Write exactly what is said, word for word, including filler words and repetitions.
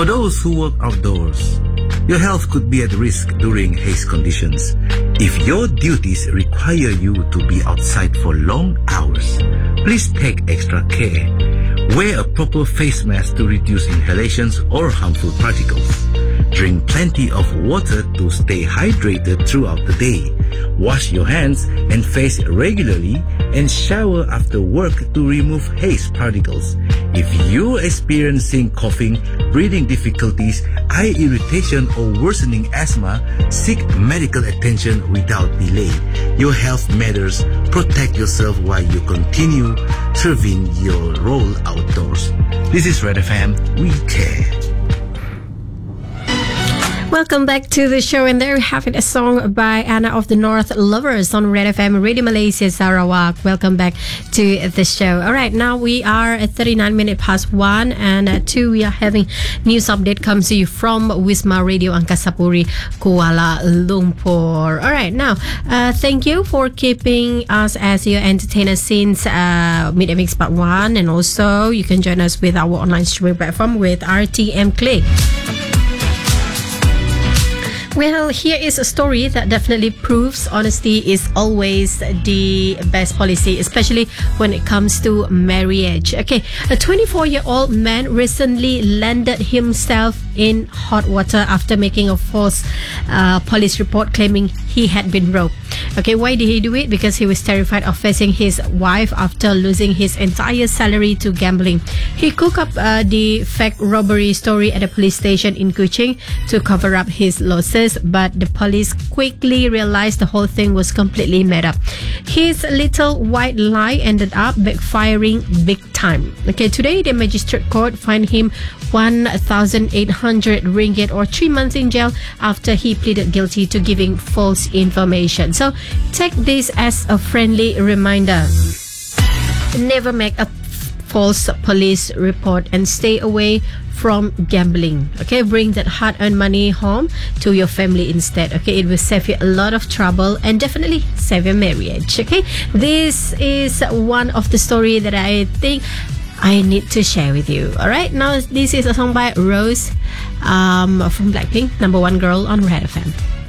For those who work outdoors, your health could be at risk during haze conditions. If your duties require you to be outside for long hours, please take extra care. Wear a proper face mask to reduce inhalations or harmful particles. Drink plenty of water to stay hydrated throughout the day. Wash your hands and face regularly and shower after work to remove haze particles. If you're experiencing coughing, breathing difficulties, eye irritation, or worsening asthma, seek medical attention without delay. Your health matters. Protect yourself while you continue serving your role outdoors. This is Red F M. We care. Welcome back to the show, and there we have it, a song by Anna of the North Lovers on Red F M, Radio Malaysia Sarawak. Welcome back to the show. All right, now we are at thirty-nine minutes past one, and at two we are having news update comes to you from Wisma Radio Angkasa Puri, Kuala Lumpur. All right, now uh, thank you for keeping us as your entertainer since uh, Midday Mix Part one, and also you can join us with our online streaming platform with R T M Click. Well, here is a story that definitely proves honesty is always the best policy, especially when it comes to marriage. Okay, a twenty-four-year-old man recently landed himself in hot water after making a false uh, police report claiming he had been robbed. Okay, why did he do it? Because he was terrified of facing his wife after losing his entire salary to gambling. He cooked up uh, the fake robbery story at a police station in Kuching to cover up his losses, but the police quickly realized the whole thing was completely made up. His little white lie ended up backfiring big time. Okay, today the magistrate court fined him one thousand eight hundred ringgit or three months in jail after he pleaded guilty to giving false information. So take this as a friendly reminder. Never make a false police report and stay away from gambling. Okay, bring that hard-earned money home to your family instead. Okay, it will save you a lot of trouble and definitely save your marriage. Okay, this is one of the story that I think I need to share with you. All right, now this is a song by Rose um, from Blackpink, Number One Girl on Red F M.